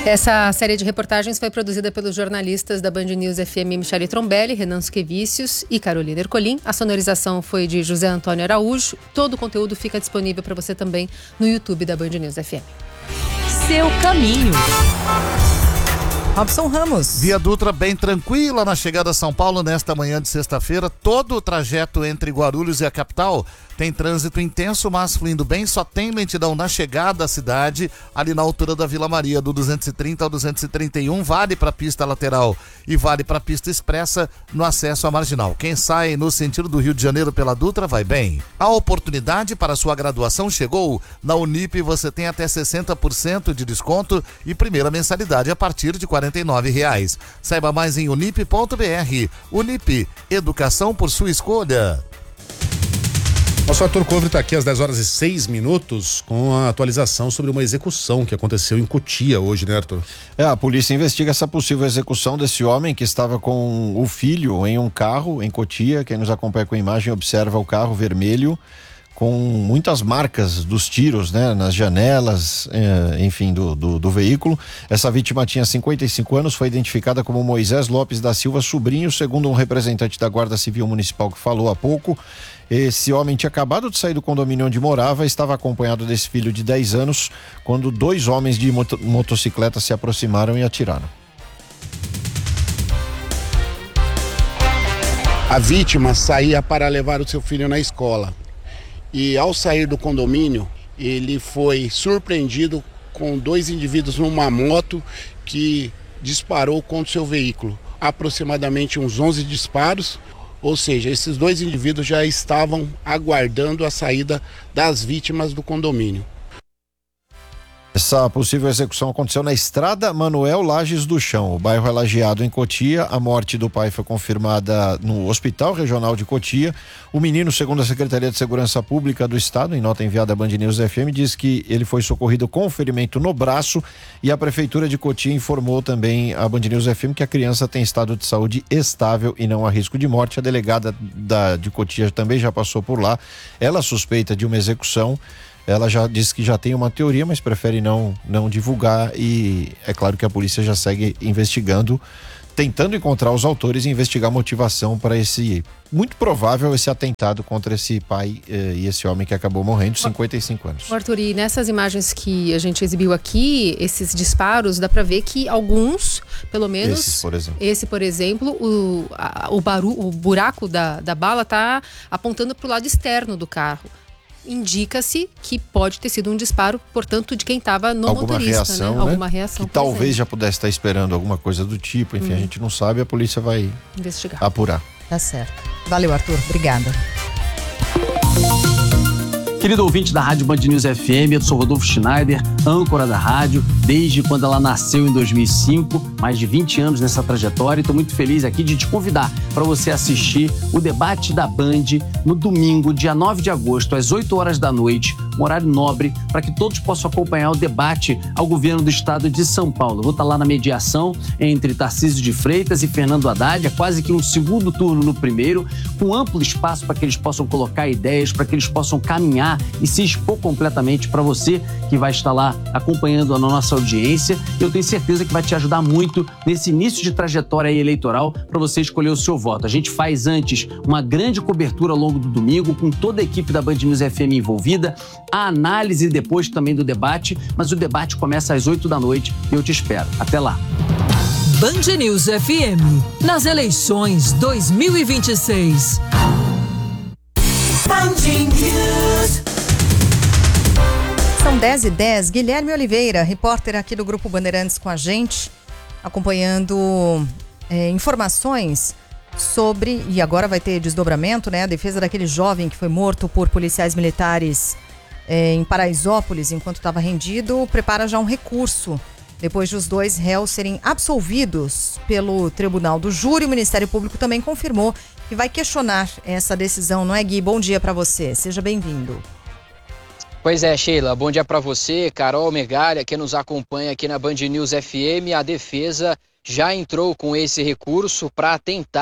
Essa série de reportagens foi produzida pelos jornalistas da Band News FM Michele Trombelli, Renan Suquevicius e Carolina Ercolim. A sonorização foi de José Antônio Araújo. Todo o conteúdo fica disponível para você também no YouTube da Band News FM. Seu caminho. Robson Ramos. Via Dutra bem tranquila na chegada a São Paulo nesta manhã de sexta-feira. Todo o trajeto entre Guarulhos e a capital tem trânsito intenso, mas fluindo bem. Só tem lentidão na chegada à cidade, ali na altura da Vila Maria, do 230 ao 231. Vale para a pista lateral e vale para a pista expressa no acesso à Marginal. Quem sai no sentido do Rio de Janeiro pela Dutra vai bem. A oportunidade para sua graduação chegou. Na Unip você tem até 60% de desconto e primeira mensalidade a partir de R$ 49. Saiba mais em unip.br. Unip, educação por sua escolha. Nosso Arthur Covre está aqui às 10h06 com a atualização sobre uma execução que aconteceu em Cotia hoje, né, Arthur? A polícia investiga essa possível execução desse homem que estava com o filho em um carro em Cotia. Quem nos acompanha com a imagem observa o carro vermelho com muitas marcas dos tiros, né, nas janelas, enfim, do veículo. Essa vítima tinha 55 anos, foi identificada como Moisés Lopes da Silva Sobrinho, segundo um representante da Guarda Civil Municipal que falou há pouco. Esse homem tinha acabado de sair do condomínio onde morava, estava acompanhado desse filho de 10 anos, quando dois homens de motocicleta se aproximaram e atiraram. A vítima saía para levar o seu filho na escola e, ao sair do condomínio, ele foi surpreendido com dois indivíduos numa moto que disparou contra o seu veículo. Aproximadamente uns 11 disparos. Ou seja, esses dois indivíduos já estavam aguardando a saída das vítimas do condomínio. Essa possível execução aconteceu na Estrada Manuel Lages do Chão. O bairro é lajeado em Cotia. A morte do pai foi confirmada no Hospital Regional de Cotia. O menino, segundo a Secretaria de Segurança Pública do Estado, em nota enviada à Band News FM, diz que ele foi socorrido com ferimento no braço, e a Prefeitura de Cotia informou também à Band News FM que a criança tem estado de saúde estável e não há risco de morte. A delegada de Cotia também já passou por lá. Ela suspeita de uma execução. Ela já disse que já tem uma teoria, mas prefere não divulgar, e é claro que a polícia já segue investigando, tentando encontrar os autores e investigar a motivação para esse, muito provável, esse atentado contra esse pai e esse homem que acabou morrendo, 55 anos. Arthur, e nessas imagens que a gente exibiu aqui, esses disparos, dá para ver que alguns, pelo menos, esse, por exemplo, o buraco da bala tá apontando para o lado externo do carro. Indica-se que pode ter sido um disparo, portanto, de quem estava no motorista, reação, né? Alguma reação. Que talvez já pudesse estar esperando alguma coisa do tipo, enfim, a gente não sabe, a polícia vai investigar, apurar. Tá certo. Valeu, Arthur. Obrigada. Querido ouvinte da Rádio Band News FM, eu sou Rodolfo Schneider, âncora da rádio, desde quando ela nasceu em 2005, mais de 20 anos nessa trajetória, e estou muito feliz aqui de te convidar para você assistir o debate da Band no domingo, dia 9 de agosto, às 8 horas da noite, um horário nobre, para que todos possam acompanhar o debate ao governo do estado de São Paulo. Eu vou estar lá na mediação entre Tarcísio de Freitas e Fernando Haddad, é quase que um segundo turno no primeiro, com amplo espaço para que eles possam colocar ideias, para que eles possam caminhar e se expor completamente para você que vai estar lá acompanhando a nossa audiência. Eu tenho certeza que vai te ajudar muito nesse início de trajetória eleitoral para você escolher o seu voto. A gente faz antes uma grande cobertura ao longo do domingo com toda a equipe da Band News FM envolvida, a análise depois também do debate, mas o debate começa às 8 da noite e eu te espero. Até lá. Band News FM, nas eleições 2026. Band News. São 10h10. Guilherme Oliveira, repórter aqui do Grupo Bandeirantes com a gente, acompanhando informações sobre, e agora vai ter desdobramento, né? A defesa daquele jovem que foi morto por policiais militares em Paraisópolis enquanto estava rendido, prepara já um recurso. Depois de os dois réus serem absolvidos pelo Tribunal do Júri, o Ministério Público também confirmou que vai questionar essa decisão, não é, Gui? Bom dia para você, seja bem-vindo. Pois é, Sheila, bom dia para você, Carol Megalha, que nos acompanha aqui na Band News FM. A defesa já entrou com esse recurso para tentar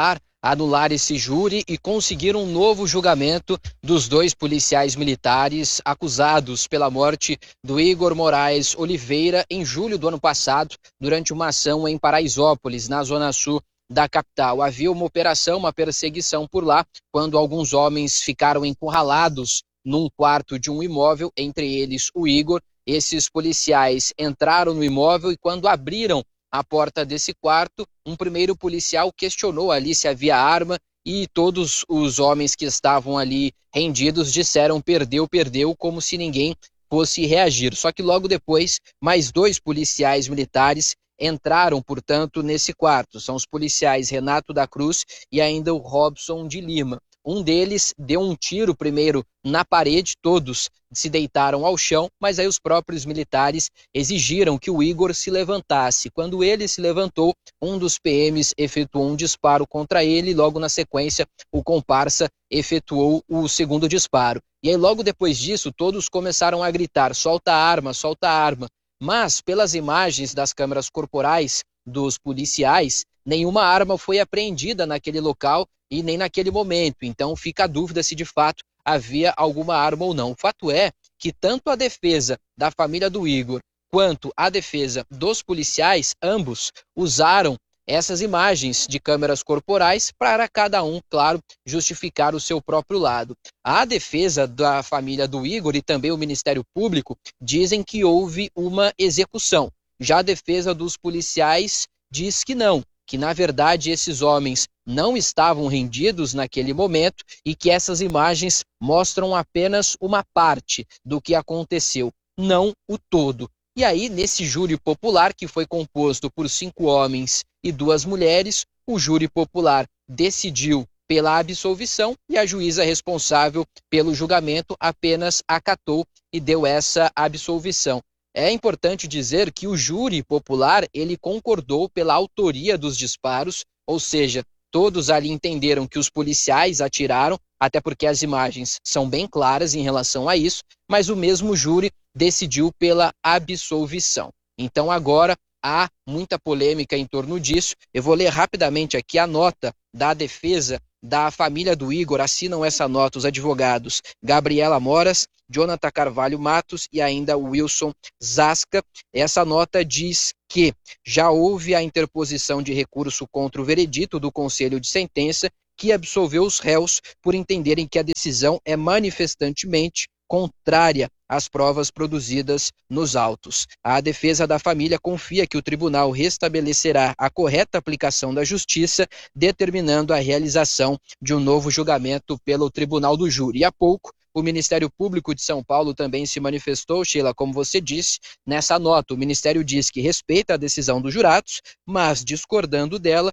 anular esse júri e conseguir um novo julgamento dos 2 policiais militares acusados pela morte do Igor Moraes Oliveira em julho do ano passado, durante uma ação em Paraisópolis, na zona sul da capital. Havia uma operação, uma perseguição por lá, quando alguns homens ficaram encurralados num quarto de um imóvel, entre eles o Igor. Esses policiais entraram no imóvel e quando abriram a porta desse quarto, um primeiro policial questionou ali se havia arma e todos os homens que estavam ali rendidos disseram perdeu, como se ninguém fosse reagir. Só que logo depois, mais 2 policiais militares entraram, portanto, nesse quarto. São os policiais Renato da Cruz e ainda o Robson de Lima. Um deles deu um tiro primeiro na parede, todos se deitaram ao chão, mas aí os próprios militares exigiram que o Igor se levantasse. Quando ele se levantou, um dos PMs efetuou um disparo contra ele e logo na sequência o comparsa efetuou o segundo disparo. E aí logo depois disso todos começaram a gritar, solta a arma, solta a arma. Mas pelas imagens das câmeras corporais dos policiais, nenhuma arma foi apreendida naquele local e nem naquele momento. Então fica a dúvida se de fato havia alguma arma ou não. O fato é que tanto a defesa da família do Igor quanto a defesa dos policiais, ambos usaram essas imagens de câmeras corporais para cada um, claro, justificar o seu próprio lado. A defesa da família do Igor e também o Ministério Público dizem que houve uma execução. Já a defesa dos policiais diz que não, que na verdade esses homens não estavam rendidos naquele momento e que essas imagens mostram apenas uma parte do que aconteceu, não o todo. E aí, nesse júri popular, que foi composto por 5 homens e 2 mulheres, o júri popular decidiu pela absolvição e a juíza responsável pelo julgamento apenas acatou e deu essa absolvição. É importante dizer que o júri popular, ele concordou pela autoria dos disparos, ou seja, todos ali entenderam que os policiais atiraram, até porque as imagens são bem claras em relação a isso, mas o mesmo júri decidiu pela absolvição. Então agora há muita polêmica em torno disso. Eu vou ler rapidamente aqui a nota da defesa da família do Igor. Assinam essa nota os advogados Gabriela Moras, Jonathan Carvalho Matos e ainda Wilson Zasca. Essa nota diz que já houve a interposição de recurso contra o veredito do Conselho de Sentença, que absolveu os réus por entenderem que a decisão é manifestantemente contrária às provas produzidas nos autos. A defesa da família confia que o tribunal restabelecerá a correta aplicação da justiça, determinando a realização de um novo julgamento pelo Tribunal do Júri. E há pouco, o Ministério Público de São Paulo também se manifestou, Sheila, como você disse, nessa nota. O Ministério diz que respeita a decisão dos jurados, mas, discordando dela,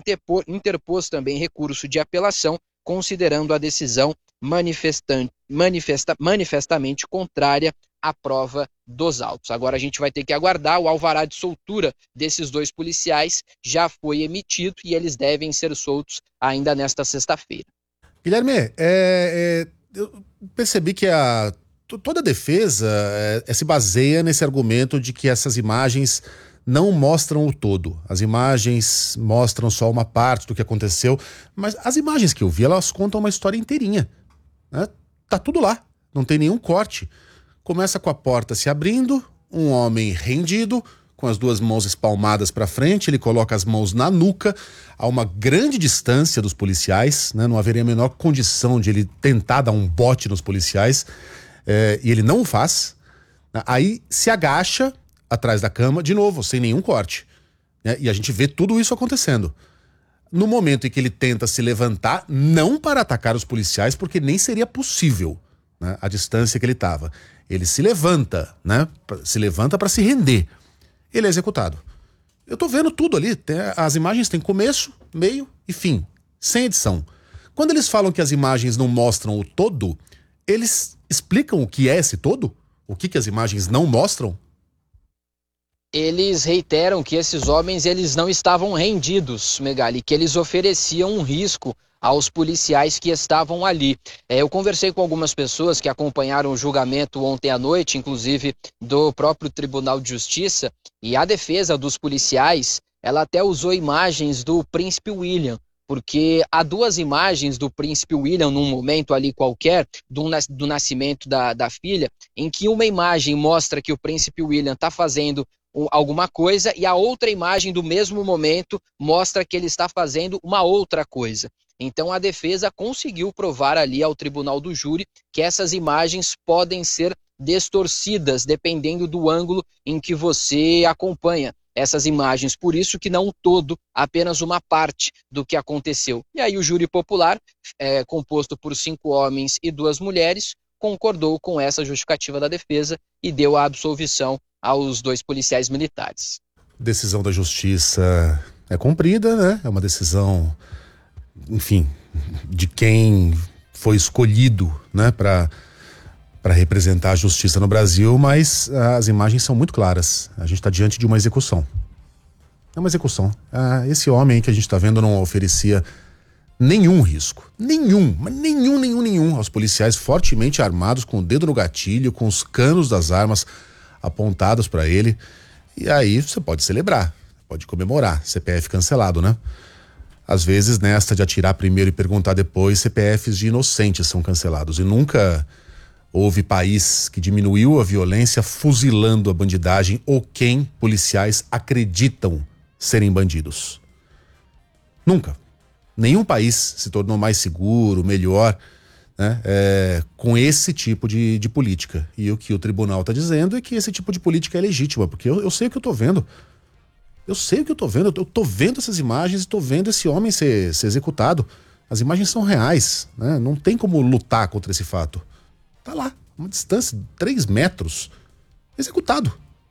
interpôs também recurso de apelação, considerando a decisão manifestamente contrária à prova dos autos. Agora a gente vai ter que aguardar. O alvará de soltura desses 2 policiais já foi emitido e eles devem ser soltos ainda nesta sexta-feira. Guilherme, eu percebi que toda a defesa se baseia nesse argumento de que essas imagens não mostram o todo. As imagens mostram só uma parte do que aconteceu, mas as imagens que eu vi, elas contam uma história inteirinha. Né? Tá tudo lá, não tem nenhum corte. Começa com a porta se abrindo, um homem rendido, com as 2 mãos espalmadas para frente, ele coloca as mãos na nuca, a uma grande distância dos policiais, né? Não haveria a menor condição de ele tentar dar um bote nos policiais, e ele não o faz. Aí se agacha atrás da cama, de novo, sem nenhum corte. Né? E a gente vê tudo isso acontecendo. No momento em que ele tenta se levantar, não para atacar os policiais, porque nem seria possível, né? A distância que ele estava. Ele se levanta, né? Se levanta para se render. Ele é executado. Eu tô vendo tudo ali. As imagens têm começo, meio e fim, sem edição. Quando eles falam que as imagens não mostram o todo, eles explicam o que é esse todo? O que as imagens não mostram? Eles reiteram que esses homens eles não estavam rendidos, Megali, que eles ofereciam um risco aos policiais que estavam ali. Eu conversei com algumas pessoas que acompanharam o julgamento ontem à noite, inclusive do próprio Tribunal de Justiça, e a defesa dos policiais, ela até usou imagens do Príncipe William, porque há duas imagens do príncipe William num momento ali qualquer, do nascimento da filha, em que uma imagem mostra que o príncipe William está fazendo alguma coisa e a outra imagem do mesmo momento mostra que ele está fazendo uma outra coisa. Então a defesa conseguiu provar ali ao tribunal do júri que essas imagens podem ser distorcidas dependendo do ângulo em que você acompanha essas imagens, por isso que não todo, apenas uma parte do que aconteceu. E aí o júri popular, composto por 5 homens e 2 mulheres, concordou com essa justificativa da defesa e deu a absolvição aos 2 policiais militares. Decisão da justiça é cumprida, né? É uma decisão, enfim, de quem foi escolhido, né, para representar a justiça no Brasil, mas as imagens são muito claras. A gente está diante de uma execução. É uma execução. Esse homem aí que a gente está vendo não oferecia nenhum risco. Nenhum aos policiais fortemente armados, com o dedo no gatilho, com os canos das armas apontados para ele. E aí você pode celebrar, pode comemorar. CPF cancelado, né? Às vezes, nesta de atirar primeiro e perguntar depois, CPFs de inocentes são cancelados. E nunca houve país que diminuiu a violência fuzilando a bandidagem ou quem policiais acreditam serem bandidos. Nunca. Nenhum país se tornou mais seguro, melhor, né, com esse tipo de política. E o que o tribunal está dizendo é que esse tipo de política é legítima, porque eu sei o que eu estou vendo. Eu tô vendo essas imagens e tô vendo esse homem ser executado. As imagens são reais, né? Não tem como lutar contra esse fato. Tá lá, uma distância de 3 metros, executado.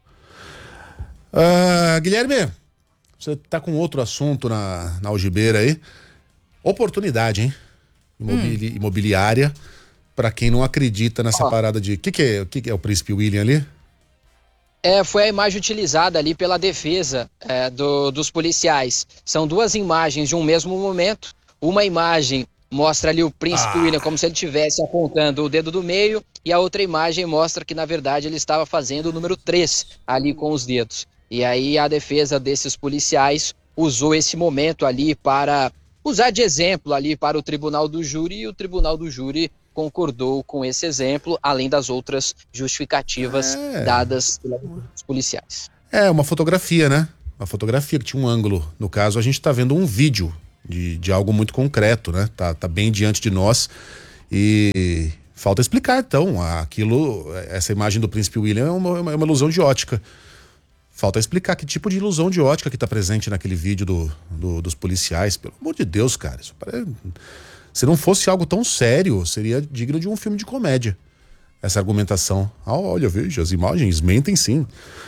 Guilherme, você tá com outro assunto na algibeira aí. Oportunidade, hein? Imobiliária, para quem não acredita nessa parada de... O que é o príncipe William ali? Foi a imagem utilizada ali pela defesa dos policiais. São 2 imagens de um mesmo momento. Uma imagem mostra ali o príncipe William como se ele estivesse apontando o dedo do meio, e a outra imagem mostra que, na verdade, ele estava fazendo o número 3 ali com os dedos. E aí a defesa desses policiais usou esse momento ali para usar de exemplo ali para o tribunal do júri, e o tribunal do júri concordou com esse exemplo, além das outras justificativas dadas pelos policiais. Uma fotografia, né? Uma fotografia que tinha um ângulo. No caso, a gente está vendo um vídeo de algo muito concreto, né? Tá bem diante de nós e falta explicar, então, essa imagem do príncipe William é uma ilusão de ótica. Falta explicar que tipo de ilusão de ótica que está presente naquele vídeo dos policiais. Pelo amor de Deus, cara, isso parece... Se não fosse algo tão sério, seria digno de um filme de comédia. Essa argumentação. Olha, veja, as imagens mentem sim.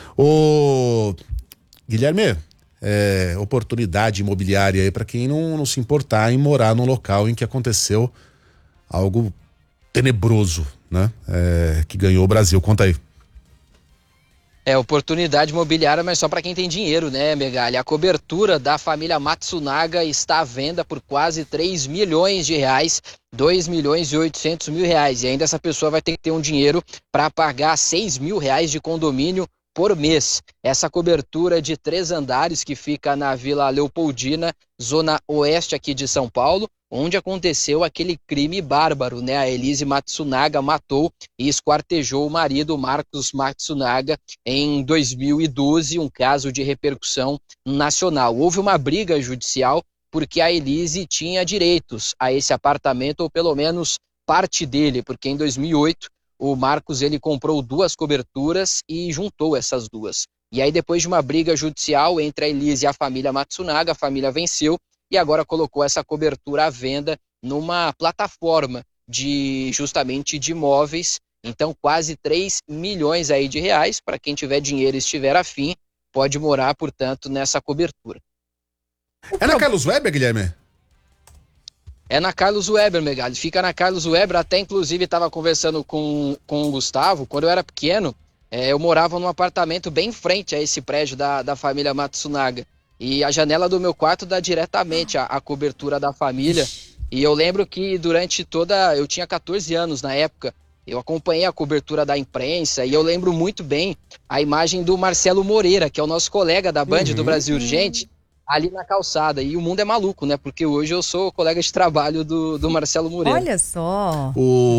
Guilherme, oportunidade imobiliária aí para quem não se importar em morar num local em que aconteceu algo tenebroso, né? Que ganhou o Brasil. Conta aí. Oportunidade imobiliária, mas só para quem tem dinheiro, né, Megali? A cobertura da família Matsunaga está à venda por quase 3 milhões de reais, 2 milhões e 800 mil reais. E ainda essa pessoa vai ter que ter um dinheiro para pagar 6 mil reais de condomínio por mês. Essa cobertura de 3 andares que fica na Vila Leopoldina, zona oeste aqui de São Paulo, onde aconteceu aquele crime bárbaro, né? A Elise Matsunaga matou e esquartejou o marido, Marcos Matsunaga, em 2012, um caso de repercussão nacional. Houve uma briga judicial porque a Elise tinha direitos a esse apartamento, ou pelo menos parte dele, porque em 2008 o Marcos ele comprou 2 coberturas e juntou essas 2. E aí, depois de uma briga judicial entre a Elise e a família Matsunaga, a família venceu e agora colocou essa cobertura à venda numa plataforma justamente de imóveis. Então, quase 3 milhões aí de reais. Para quem tiver dinheiro e estiver afim, pode morar, portanto, nessa cobertura. Na Carlos Weber, Guilherme? É na Carlos Weber, Megali. Fica na Carlos Weber. Até, inclusive, estava conversando com o Gustavo. Quando eu era pequeno, eu morava num apartamento bem em frente a esse prédio da família Matsunaga. E a janela do meu quarto dá diretamente à cobertura da família. E eu lembro que eu tinha 14 anos na época, eu acompanhei a cobertura da imprensa e eu lembro muito bem a imagem do Marcelo Moreira, que é o nosso colega da Band do Brasil Urgente. ali na calçada. E o mundo é maluco, né? Porque hoje eu sou colega de trabalho do Marcelo Moreno. Olha só.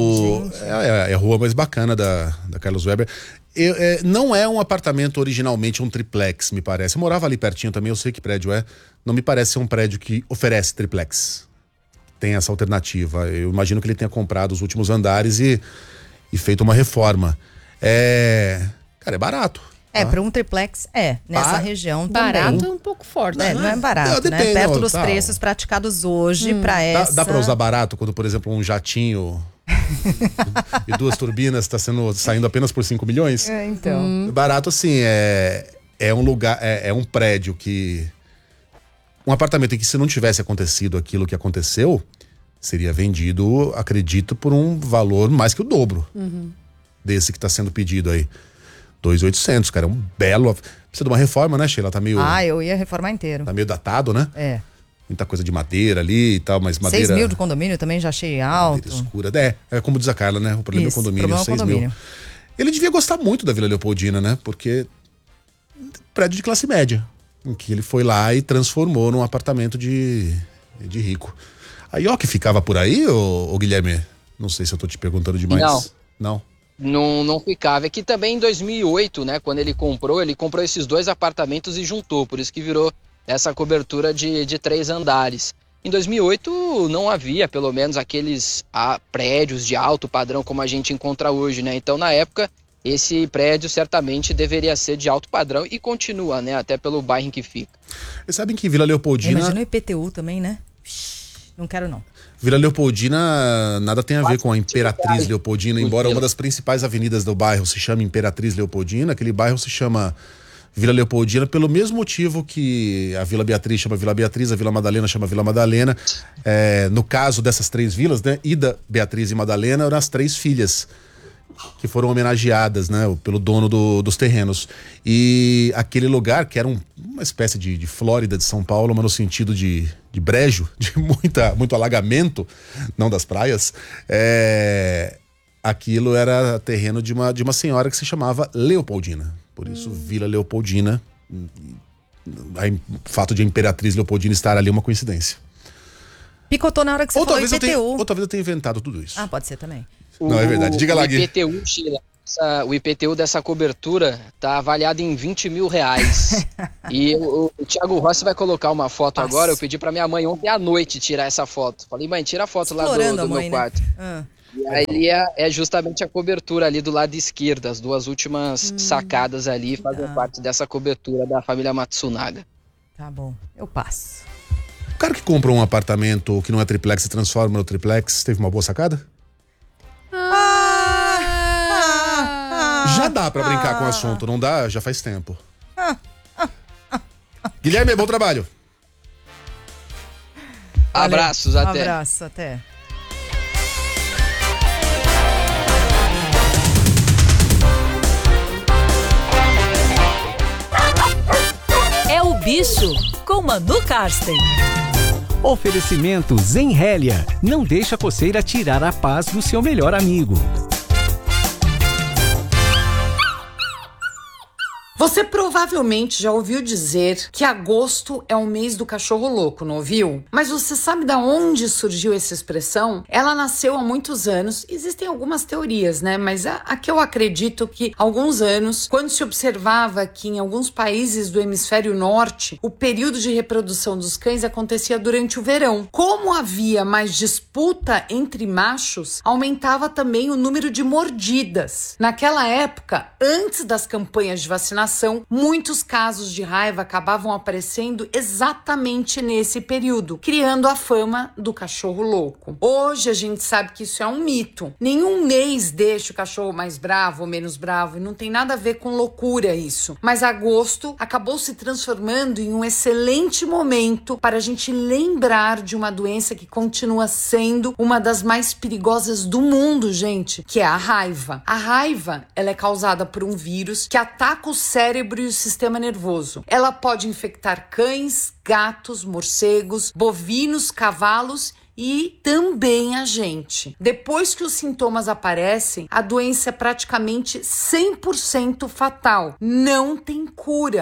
É a rua mais bacana da Carlos Weber. Não é um apartamento originalmente um triplex, me parece. Eu morava ali pertinho também, eu sei que prédio é. Não me parece ser um prédio que oferece triplex. Tem essa alternativa. Eu imagino que ele tenha comprado os últimos andares e feito uma reforma. Cara, é barato. Para um triplex nessa região também. Barato é um pouco forte. Não é barato, né? Perto dos preços praticados hoje para essa... Dá para usar barato quando, por exemplo, um jatinho e 2 turbinas está saindo apenas por 5 milhões? Então. Barato, assim, é um lugar, é um prédio que... Um apartamento em que, se não tivesse acontecido aquilo que aconteceu, seria vendido, acredito, por um valor mais que o dobro desse que está sendo pedido aí. 2.800, cara, é um belo... Precisa de uma reforma, né, Sheila? Tá meio... eu ia reformar inteiro. Tá meio datado, né? Muita coisa de madeira ali e tal, mas madeira... 6 mil de condomínio também já achei alto. Madeira escura. É como diz a Carla, né? O problema é o condomínio, 6 mil. Ele devia gostar muito da Vila Leopoldina, né? Porque prédio de classe média, em que ele foi lá e transformou num apartamento de rico. Aí, ó, que ficava por aí, ô Guilherme? Não sei se eu tô te perguntando demais. Não. Não ficava. É que também em 2008, né, quando ele comprou esses 2 apartamentos e juntou, por isso que virou essa cobertura de 3 andares. Em 2008 não havia, pelo menos, aqueles prédios de alto padrão como a gente encontra hoje, né? Então, na época, esse prédio certamente deveria ser de alto padrão e continua, né? Até pelo bairro em que fica. Vocês sabem que Vila Leopoldina... Imagina o IPTU também, né? Não quero, não. Vila Leopoldina nada tem a ver com a Imperatriz Leopoldina, embora uma das principais avenidas do bairro se chame Imperatriz Leopoldina, aquele bairro se chama Vila Leopoldina pelo mesmo motivo que a Vila Beatriz chama Vila Beatriz, a Vila Madalena chama Vila Madalena. No caso dessas 3 vilas, né, Ida, Beatriz e Madalena, eram as 3 filhas que foram homenageadas, né, pelo dono dos terrenos. E aquele lugar, que era uma espécie de Flórida de São Paulo, mas no sentido de brejo, de muito alagamento, não das praias, aquilo era terreno de uma senhora que se chamava Leopoldina. Por isso, Vila Leopoldina, o fato de a Imperatriz Leopoldina estar ali é uma coincidência. Picotou na hora que você falou IPTU. Ou talvez eu tenha inventado tudo isso. Pode ser também. Não, é verdade. Diga lá, Gui. IPTU, Sheila, o IPTU dessa cobertura tá avaliado em R$20 mil. E o Thiago Rossi vai colocar uma foto agora. Eu pedi pra minha mãe ontem à noite tirar essa foto. Falei, mãe, tira a foto lá do meu quarto. Né? E aí é justamente a cobertura ali do lado esquerdo. As 2 últimas sacadas ali fazem parte dessa cobertura da família Matsunaga. Tá bom, eu passo. O cara que compra um apartamento que não é triplex e transforma no triplex, teve uma boa sacada? Já dá pra brincar com o assunto, não dá? Já faz tempo. Guilherme, bom trabalho. Abraços, até. Abraço, até. É o Bicho, com Manu Karsten. Oferecimento Zenrélia. Não deixa a coceira tirar a paz do seu melhor amigo. Você provavelmente já ouviu dizer que agosto é o mês do cachorro louco, não ouviu? Mas você sabe de onde surgiu essa expressão? Ela nasceu há muitos anos. Existem algumas teorias, né? Mas a que eu acredito que há alguns anos, quando se observava que em alguns países do hemisfério norte, o período de reprodução dos cães acontecia durante o verão. Como havia mais disputa entre machos, aumentava também o número de mordidas. Naquela época, antes das campanhas de vacinação, muitos casos de raiva acabavam aparecendo exatamente nesse período, criando a fama do cachorro louco. Hoje a gente sabe que isso é um mito. Nenhum mês deixa o cachorro mais bravo ou menos bravo, e não tem nada a ver com loucura isso. Mas agosto acabou se transformando em um excelente momento para a gente lembrar de uma doença que continua sendo uma das mais perigosas do mundo, gente, que é a raiva. A raiva, ela é causada por um vírus que ataca o cérebro e o sistema nervoso. Ela pode infectar cães, gatos, morcegos, bovinos, cavalos e também a gente. Depois que os sintomas aparecem, a doença é praticamente 100% fatal. Não tem cura.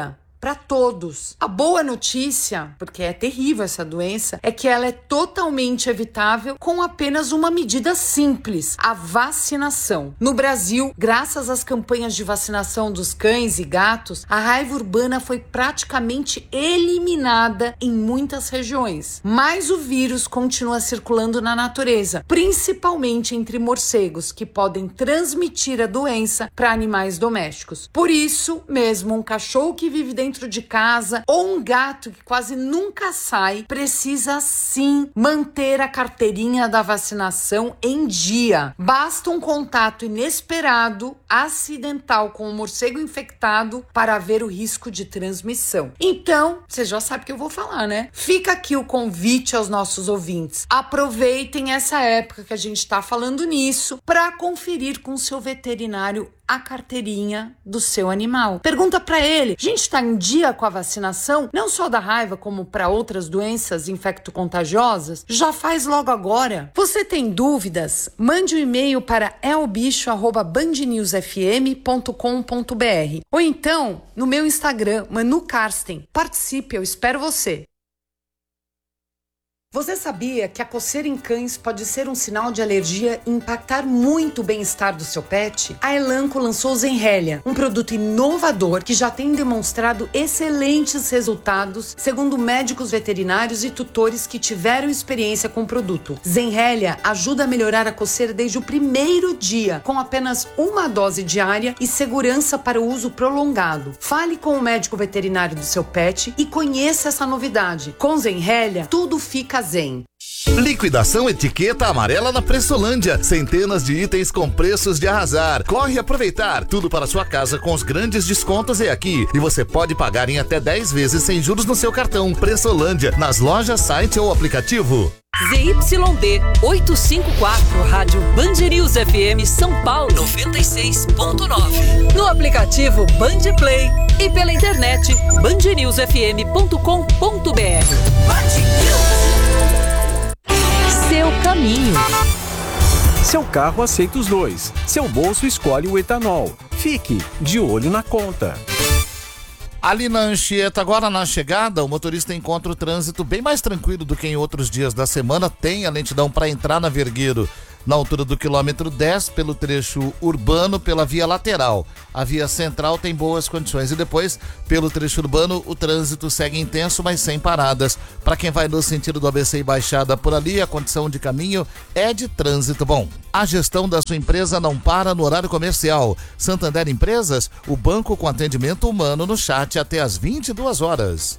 para todos. A boa notícia, porque é terrível essa doença, é que ela é totalmente evitável com apenas uma medida simples, a vacinação. No Brasil, graças às campanhas de vacinação dos cães e gatos, a raiva urbana foi praticamente eliminada em muitas regiões. Mas o vírus continua circulando na natureza, principalmente entre morcegos, que podem transmitir a doença para animais domésticos. Por isso, mesmo um cachorro que vive dentro de casa ou um gato que quase nunca sai, precisa sim manter a carteirinha da vacinação em dia. Basta um contato inesperado, acidental com o morcego infectado para haver o risco de transmissão. Então, você já sabe o que eu vou falar, né? Fica aqui o convite aos nossos ouvintes. Aproveitem essa época que a gente está falando nisso para conferir com o seu veterinário a carteirinha do seu animal. Pergunta para ele: a gente está em dia com a vacinação? Não só da raiva, como para outras doenças infecto-contagiosas? Já faz logo agora. Você tem dúvidas? Mande um e-mail para elbicho@bandnewsfm.com.br ou então no meu Instagram, Manu Karsten. Participe, eu espero você. Você sabia que a coceira em cães pode ser um sinal de alergia e impactar muito o bem-estar do seu pet? A Elanco lançou o Zenrelia, um produto inovador que já tem demonstrado excelentes resultados, segundo médicos veterinários e tutores que tiveram experiência com o produto. Zenrelia ajuda a melhorar a coceira desde o primeiro dia, com apenas uma dose diária e segurança para o uso prolongado. Fale com o médico veterinário do seu pet e conheça essa novidade. Com Zenrelia, tudo fica zen. Liquidação etiqueta amarela na Pressolândia. Centenas de itens com preços de arrasar. Corre aproveitar. Tudo para sua casa com os grandes descontos é aqui. E você pode pagar em até 10 vezes sem juros no seu cartão. Pressolândia, nas lojas, site ou aplicativo. ZYD 854, Rádio Band News FM São Paulo 96.9. No aplicativo Band Play e pela internet bandnewsfm.com.br. Seu caminho. Seu carro aceita os dois. Seu bolso escolhe o etanol. Fique de olho na conta. Ali na Anchieta, agora na chegada, o motorista encontra o trânsito bem mais tranquilo do que em outros dias da semana. Tem a lentidão para entrar na Vergueiro na altura do quilômetro 10, pelo trecho urbano, pela via lateral. A via central tem boas condições e depois, pelo trecho urbano, o trânsito segue intenso, mas sem paradas. Para quem vai no sentido do ABC e Baixada por ali, a condição de caminho é de trânsito bom. A gestão da sua empresa não para no horário comercial. Santander Empresas, o banco com atendimento humano no chat até às 22 horas.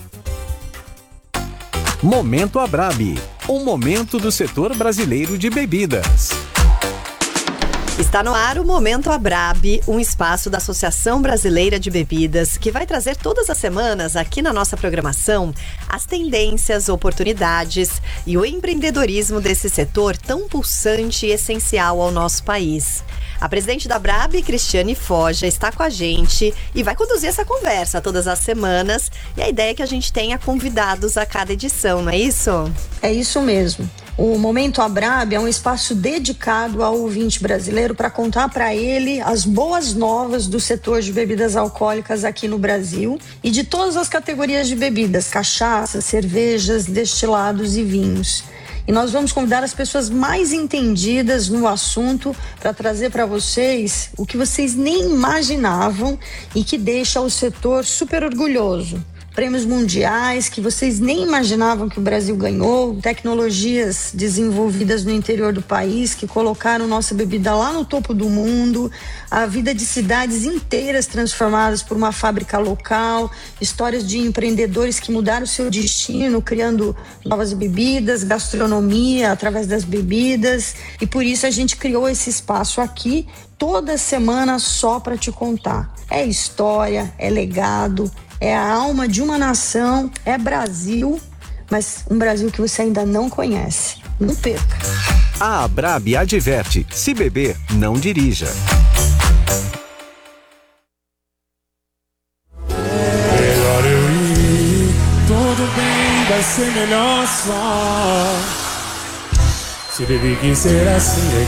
Momento Abrabi, um momento do setor brasileiro de bebidas. Está no ar o Momento Abrabi, um espaço da Associação Brasileira de Bebidas, que vai trazer todas as semanas aqui na nossa programação as tendências, oportunidades e o empreendedorismo desse setor tão pulsante e essencial ao nosso país. A presidente da Abrabi, Cristiane Foja, está com a gente e vai conduzir essa conversa todas as semanas. E a ideia é que a gente tenha convidados a cada edição, não é isso? É isso mesmo. O Momento Abrabi é um espaço dedicado ao ouvinte brasileiro para contar para ele as boas novas do setor de bebidas alcoólicas aqui no Brasil e de todas as categorias de bebidas, cachaças, cervejas, destilados e vinhos. E nós vamos convidar as pessoas mais entendidas no assunto para trazer para vocês o que vocês nem imaginavam e que deixa o setor super orgulhoso. Prêmios mundiais que vocês nem imaginavam que o Brasil ganhou, tecnologias desenvolvidas no interior do país que colocaram nossa bebida lá no topo do mundo, a vida de cidades inteiras transformadas por uma fábrica local, histórias de empreendedores que mudaram seu destino, criando novas bebidas, gastronomia através das bebidas, e por isso a gente criou esse espaço aqui toda semana só para te contar. É história, é legado, é a alma de uma nação, é Brasil, mas um Brasil que você ainda não conhece. Não perca. A Abrabi adverte: se beber, não dirija. Melhor eu ir, tudo bem, vai ser melhor só. Se beber quiser assim é